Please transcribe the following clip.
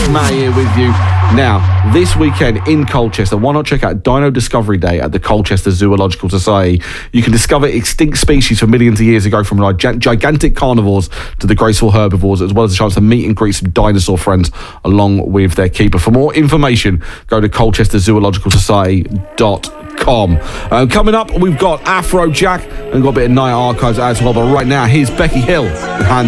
Matt here with you. Now, this weekend in Colchester, why not check out Dino Discovery Day at the Colchester Zoological Society? You can discover extinct species from millions of years ago, from gigantic carnivores to the graceful herbivores, as well as a chance to meet and greet some dinosaur friends along with their keeper. For more information, go to colchesterzooLogicalSociety.com. Coming up, we've got Afrojack and got a bit of Night Archives as well. But right now, here's Becky Hill with Hands